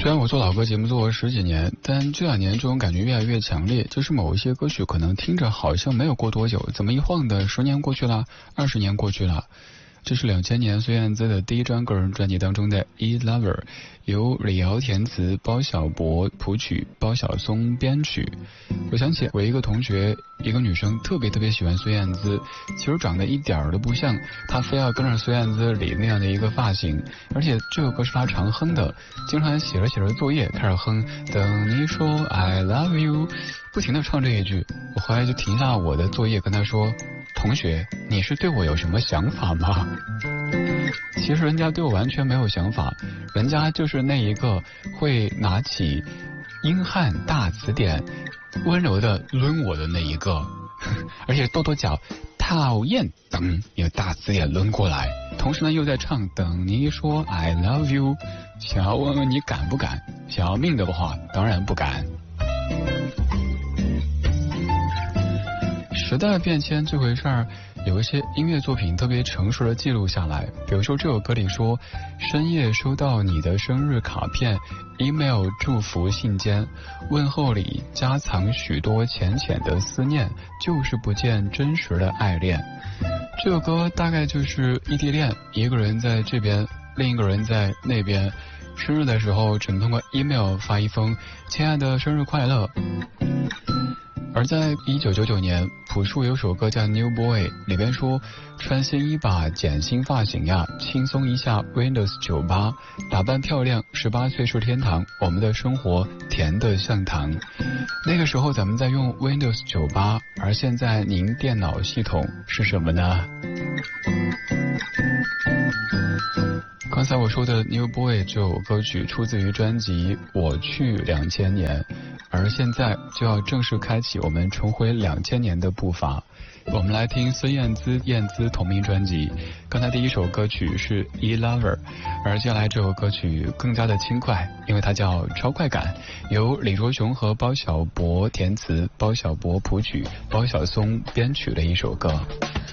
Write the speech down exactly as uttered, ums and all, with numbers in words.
虽然我做老歌节目做了十几年，但这两年这种感觉越来越强烈，就是某一些歌曲可能听着好像没有过多久，怎么一晃的十年过去了，二十年过去了。这是两千年孙燕姿的第一张个人专辑当中的《E Lover》，由李瑶填词，包小柏谱曲，包小松编曲。我想起我一个同学，一个女生特别特别喜欢孙燕姿，其实长得一点儿都不像，她非要跟着孙燕姿理那样的一个发型，而且这首歌是她常哼的，经常写着写着作业开始哼，等你说 I love you， 不停地唱这一句。我后来就停下我的作业跟她说，同学，你是对我有什么想法吗？其实人家对我完全没有想法，人家就是那一个会拿起英汉大词典温柔的抡我的那一个，而且跺跺脚讨厌，等一个大词典抡过来，同时呢又在唱等你说 I love you， 想要问问你敢不敢，想要命的话当然不敢。时代变迁这回事儿，有一些音乐作品特别成熟的记录下来。比如说这首歌里说，深夜收到你的生日卡片 email 祝福信笺，问候里夹藏许多浅浅的思念，就是不见真实的爱恋。这首歌大概就是异地恋，一个人在这边，另一个人在那边，生日的时候只能通过 email 发一封亲爱的生日快乐。而在一九九九年，朴树有首歌叫 New Boy， 里边说，穿新衣吧，剪新发型呀，轻松一下 Windows 九八，打扮漂亮，十八岁是天堂，我们的生活甜得像糖。那个时候咱们在用 Windows 九八，而现在您电脑系统是什么呢？刚才我说的 New Boy 这首歌曲出自于专辑《我去两千年》，而现在就要正式开启我们重回两千年的步伐。我们来听孙燕姿燕姿同名专辑，刚才第一首歌曲是 E Lover， 而接下来这首歌曲更加的轻快，因为它叫超快感，由李卓雄和包小柏填词，包小柏谱曲，包小松编曲的一首歌。